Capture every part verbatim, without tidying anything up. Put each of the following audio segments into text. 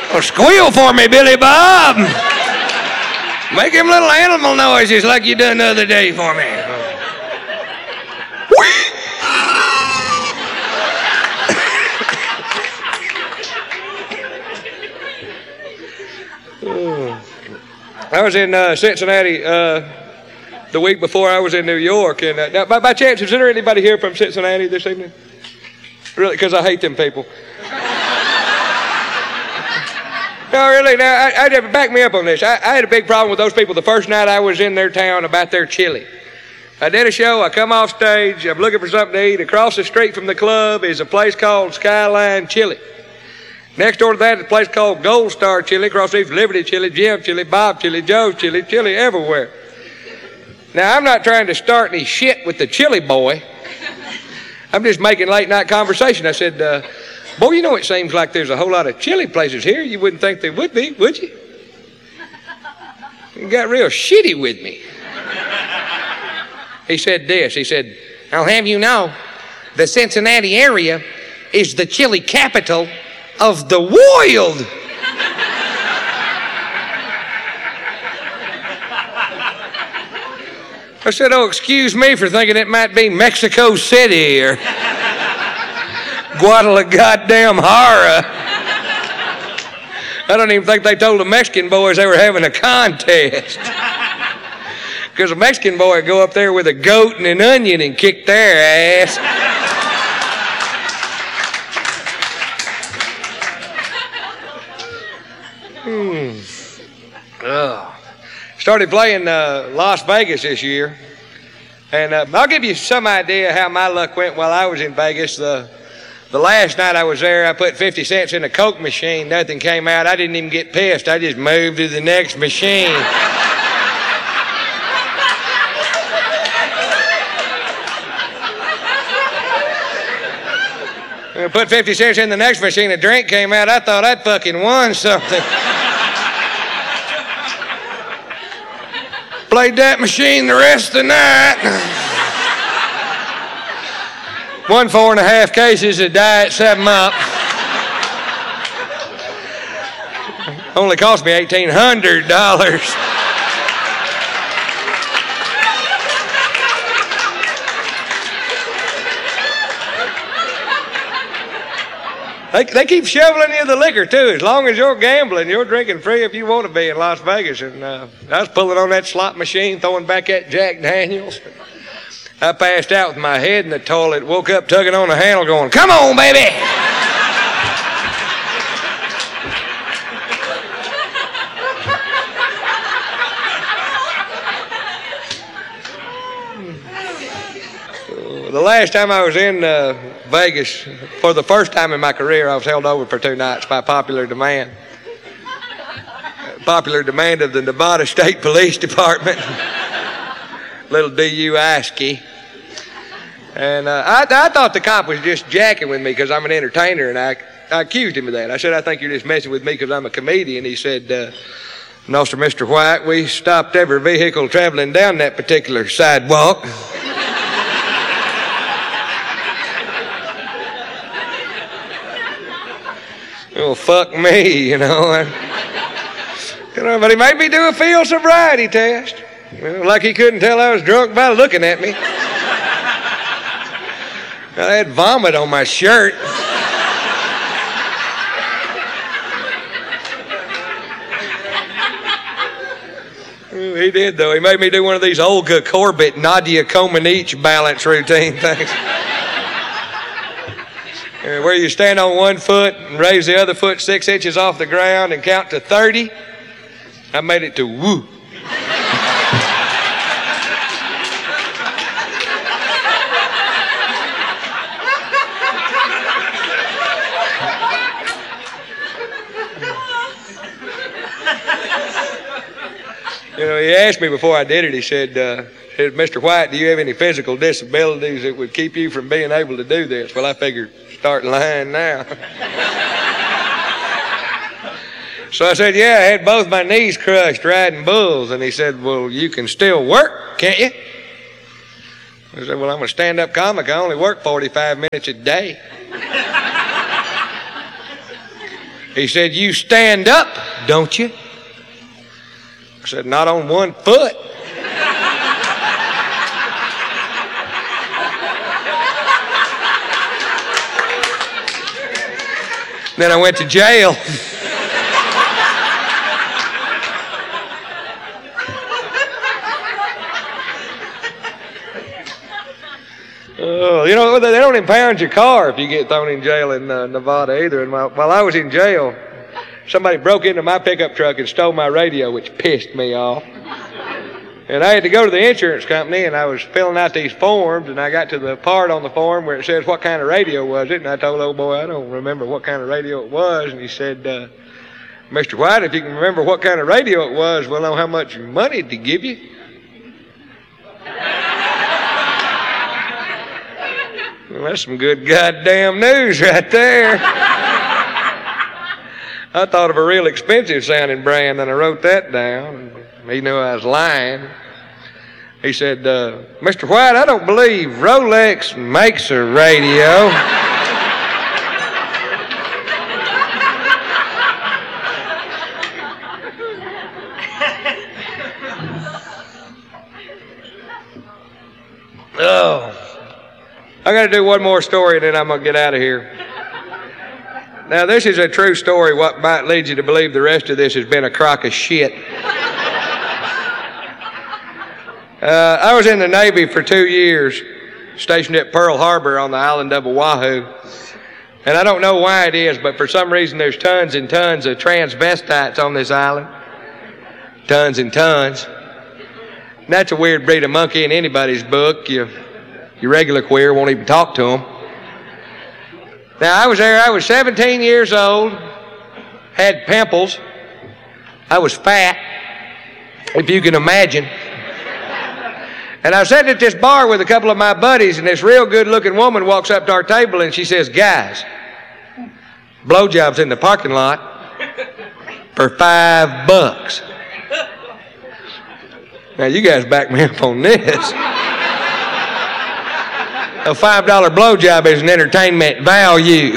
Oh, squeal for me, Billy Bob. Make them little animal noises like you done the other day for me. I was in uh, Cincinnati uh, the week before I was in New York. And uh, now, by, by chance, is there anybody here from Cincinnati this evening? Really? Because I hate them people. No, really. Now, I, I had to back me up on this. I, I had a big problem with those people the first night I was in their town about their chili. I did a show. I come off stage. I'm looking for something to eat. Across the street from the club is a place called Skyline Chili. Next door to that is a place called Gold Star Chili. Across the street, Liberty Chili, Jim Chili, Bob Chili, Joe Chili, Chili everywhere. Now, I'm not trying to start any shit with the chili boy. I'm just making late night conversation. I said, uh, boy, you know, it seems like there's a whole lot of chili places here. You wouldn't think there would be, would you? You got real shitty with me. He said this. He said, I'll have you know, the Cincinnati area is the chili capital of the world. I said, oh, excuse me for thinking it might be Mexico City or Guadalajara. I don't even think they told the Mexican boys they were having a contest. Because a Mexican boy would go up there with a goat and an onion and kick their ass. Hmm. Oh. Started playing uh, Las Vegas this year. And uh, I'll give you some idea how my luck went while I was in Vegas. The, the last night I was there, I put fifty cents in a Coke machine. Nothing came out. I didn't even get pissed. I just moved to the next machine. I put fifty cents in the next machine. A drink came out. I thought I'd fucking won something. Played that machine the rest of the night. Won four and a half cases of Diet seven up. Only cost me eighteen hundred dollars. They, they keep shoveling you the liquor, too. As long as you're gambling, you're drinking free if you want to be in Las Vegas. And uh, I was pulling on that slot machine, throwing back that Jack Daniels. I passed out with my head in the toilet, woke up tugging on the handle going, come on, baby! The last time I was in uh, Vegas, for the first time in my career, I was held over for two nights by popular demand. Popular demand of the Nevada State Police Department. Little D U I-ski. And uh, I, I thought the cop was just jacking with me because I'm an entertainer, and I, I accused him of that. I said, I think you're just messing with me because I'm a comedian. He said, uh, no, sir, Mister White, we stopped every vehicle traveling down that particular sidewalk. Oh, fuck me, you know. I, you know, but he made me do a field sobriety test. You know, like he couldn't tell I was drunk by looking at me. I had vomit on my shirt. He did, though. He made me do one of these Olga Corbett, Nadia Comaneci balance routine things. Where you stand on one foot and raise the other foot six inches off the ground and count to thirty. I made it to woo. You know, he asked me before I did it, he said, uh, said, Mister White, do you have any physical disabilities that would keep you from being able to do this? Well, I figured, start lying now. So I said, yeah, I had both my knees crushed riding bulls. And he said, well, you can still work, can't you? I said, well, I'm a stand-up comic. I only work forty-five minutes a day. He said, you stand up, don't you? I said, not on one foot. Then I went to jail. Oh, you know, they don't impound your car if you get thrown in jail in uh, Nevada either. And while, while I was in jail, somebody broke into my pickup truck and stole my radio, which pissed me off. And I had to go to the insurance company, and I was filling out these forms, and I got to the part on the form where it says what kind of radio was it, and I told the old boy, I don't remember what kind of radio it was, and he said, uh, Mister White, if you can remember what kind of radio it was, we'll know how much money to give you. Well, that's some good goddamn news right there. I thought of a real expensive sounding brand, and I wrote that down. He knew I was lying. He said, uh, Mister White, I don't believe Rolex makes a radio. Oh. I got to do one more story, and then I'm going to get out of here. Now, this is a true story. What might lead you to believe the rest of this has been a crock of shit. Uh, I was in the Navy for two years, stationed at Pearl Harbor on the island of Oahu. And I don't know why it is, but for some reason there's tons and tons of transvestites on this island. Tons and tons. And that's a weird breed of monkey in anybody's book. You, your regular queer won't even talk to them. Now, I was there, I was seventeen years old, had pimples. I was fat, if you can imagine. And I was sitting at this bar with a couple of my buddies, and this real good-looking woman walks up to our table, and she says, guys, blowjobs in the parking lot for five bucks. Now, you guys back me up on this. A five dollar blowjob is an entertainment value.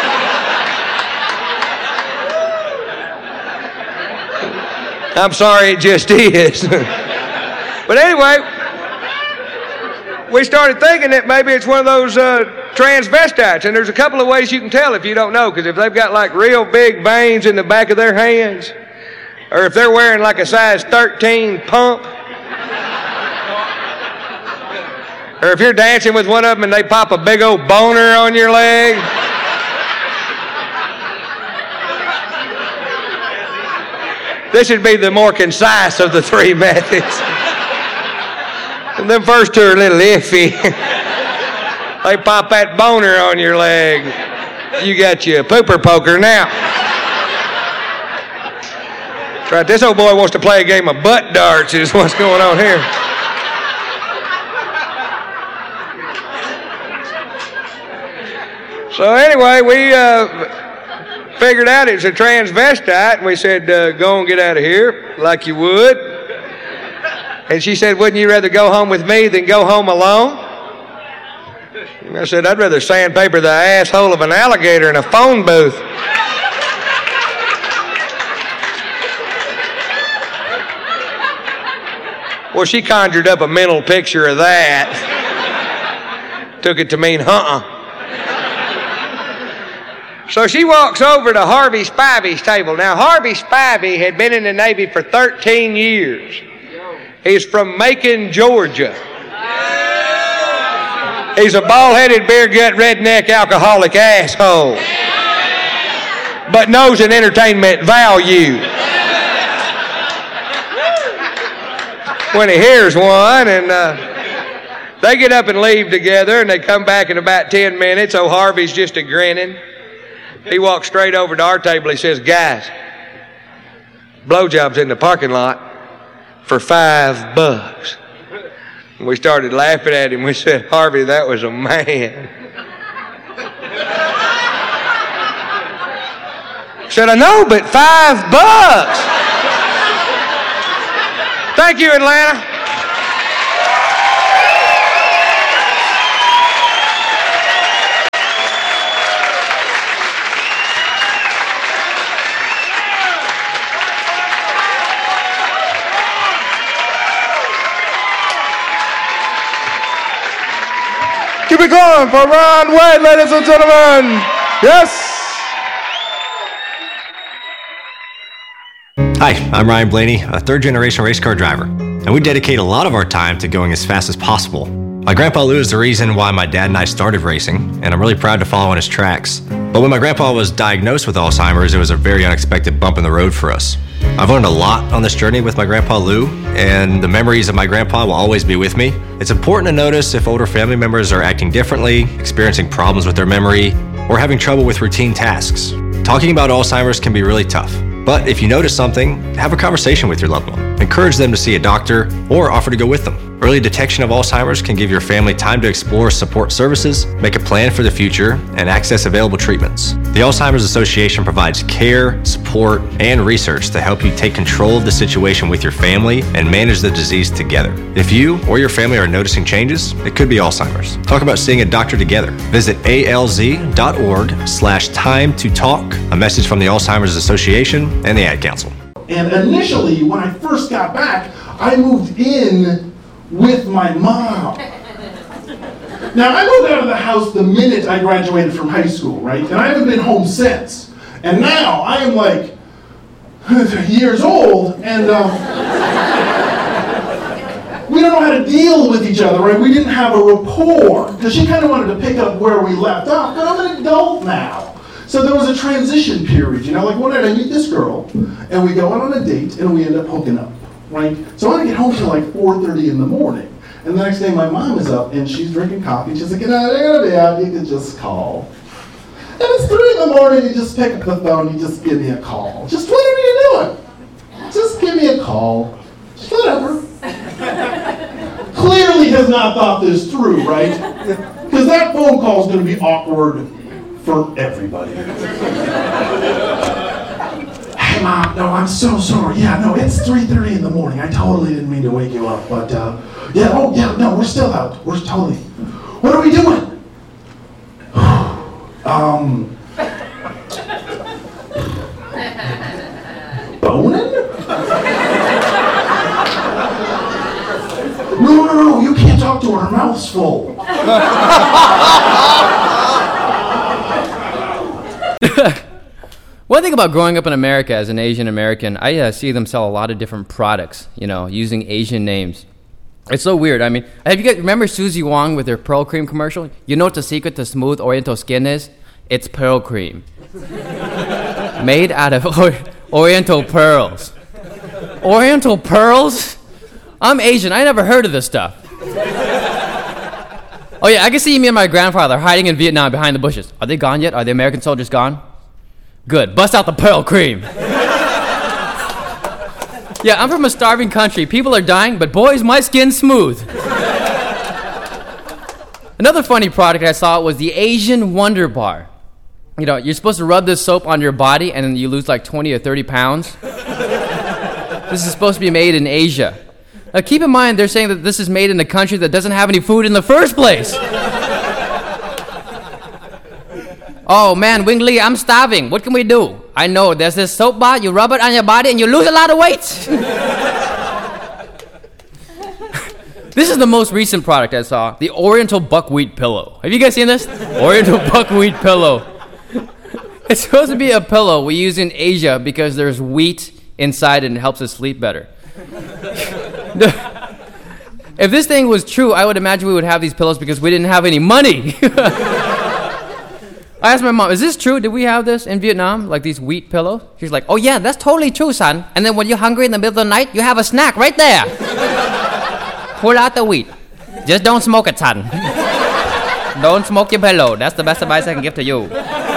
I'm sorry, it just is. But anyway, we started thinking that maybe it's one of those uh, transvestites, and there's a couple of ways you can tell if you don't know, because if they've got like real big veins in the back of their hands, or if they're wearing like a size thirteen pump, or if you're dancing with one of them and they pop a big old boner on your leg. This would be the more concise of the three methods. And them first two are a little iffy. They pop that boner on your leg. You got you a pooper poker now. That's right, this old boy wants to play a game of butt darts is what's going on here. So anyway, we uh, figured out it's a transvestite, and we said, uh, go and get out of here like you would. And she said, wouldn't you rather go home with me than go home alone? And I said, I'd rather sandpaper the asshole of an alligator in a phone booth. Well, she conjured up a mental picture of that. Took it to mean, uh-uh. So she walks over to Harvey Spivey's table. Now, Harvey Spivey had been in the Navy for thirteen years. He's from Macon, Georgia. He's a bald-headed, beer-gut, redneck, alcoholic asshole. But knows an entertainment value. When he hears one, and uh, they get up and leave together, and they come back in about ten minutes. Oh, Harvey's just a grinning. He walks straight over to our table. He says, guys, blowjobs in the parking lot for five bucks. And we started laughing at him. We said, Harvey, that was a man. He said, I know, but five bucks. Thank you, Atlanta. Keep it going for Ron White, ladies and gentlemen. Yes. Hi, I'm Ryan Blaney, a third-generation race car driver, and we dedicate a lot of our time to going as fast as possible. My grandpa Lou is the reason why my dad and I started racing, and I'm really proud to follow in his tracks. But when my grandpa was diagnosed with Alzheimer's, it was a very unexpected bump in the road for us. I've learned a lot on this journey with my grandpa Lou, and the memories of my grandpa will always be with me. It's important to notice if older family members are acting differently, experiencing problems with their memory, or having trouble with routine tasks. Talking about Alzheimer's can be really tough. But if you notice something, have a conversation with your loved one. Encourage them to see a doctor or offer to go with them. Early detection of Alzheimer's can give your family time to explore support services, make a plan for the future, and access available treatments. The Alzheimer's Association provides care, support, and research to help you take control of the situation with your family and manage the disease together. If you or your family are noticing changes, it could be Alzheimer's. Talk about seeing a doctor together. Visit alz.org slash time to talk. A message from the Alzheimer's Association and the Ad Council. And initially, when I first got back, I moved in with my mom. Now, I moved out of the house the minute I graduated from high school, right? And I haven't been home since. And now I am like years old, and um, we don't know how to deal with each other, right? We didn't have a rapport, because she kind of wanted to pick up where we left off, but I'm an adult now. So there was a transition period, you know, like one night I meet this girl, and we go out on a date, and we end up hooking up, right? So I want to get home till like four thirty in the morning. And the next day my mom is up, and she's drinking coffee. She's like, you know, they're gonna be out, you can just call. And it's three in the morning, you just pick up the phone, you just give me a call. Just whatever you're doing. Just give me a call. Just whatever. Clearly has not thought this through, right? Because that phone call is going to be awkward for everybody. Hey, Mom, no, I'm so sorry. Yeah, no, it's three thirty in the morning. I totally didn't mean to wake you up, but, uh, yeah, oh, yeah, no, we're still out. We're totally, what are we doing? um, boning? No, no, no, you can't talk to her. Her mouth's full. One thing about growing up in America as an Asian American, I uh, see them sell a lot of different products, you know, using Asian names. It's so weird. I mean, have you guys remember Susie Wong with her Pearl Cream commercial? You know what the secret to smooth Oriental skin is? It's Pearl Cream. Made out of or- Oriental pearls. Oriental pearls? I'm Asian. I never heard of this stuff. Oh yeah, I can see me and my grandfather hiding in Vietnam behind the bushes. Are they gone yet? Are the American soldiers gone? Good. Bust out the Pearl Cream. Yeah, I'm from a starving country. People are dying, but boys, my skin's smooth. Another funny product I saw was the Asian Wonder Bar. You know, you're supposed to rub this soap on your body and then you lose like twenty or thirty pounds. This is supposed to be made in Asia. Now keep in mind, they're saying that this is made in a country that doesn't have any food in the first place. Oh man, Wing Lee, I'm starving. What can we do? I know, there's this soap bar, you rub it on your body and you lose a lot of weight. This is the most recent product I saw, the Oriental Buckwheat Pillow. Have you guys seen this? Oriental Buckwheat Pillow. It's supposed to be a pillow we use in Asia because there's wheat inside it and it helps us sleep better. If this thing was true, I would imagine we would have these pillows because we didn't have any money. I asked my mom, is this true? Did we have this in Vietnam? Like these wheat pillows? She's like, oh yeah, that's totally true, son. And then when you're hungry in the middle of the night, you have a snack right there. Pull out the wheat. Just don't smoke it, son. Don't smoke your pillow. That's the best advice I can give to you.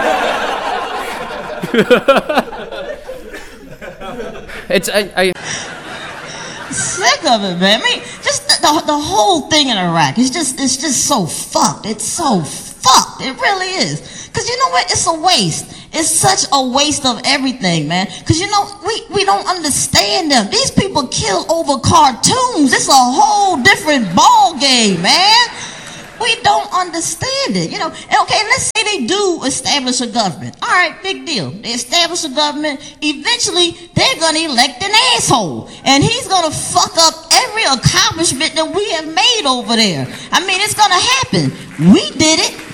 It's, I... I Sick of it, man. I mean, just the, the, the whole thing in Iraq, it's just, it's just so fucked. It's so fucked. It really is. Because you know what? It's a waste. It's such a waste of everything, man. Because, you know, we, we don't understand them. These people kill over cartoons. It's a whole different ball game, man. We don't understand it, you know. And okay, let's say they they do establish a government. All right, big deal. They establish a government. Eventually, they're going to elect an asshole. And he's going to fuck up every accomplishment that we have made over there. I mean, it's going to happen. We did it.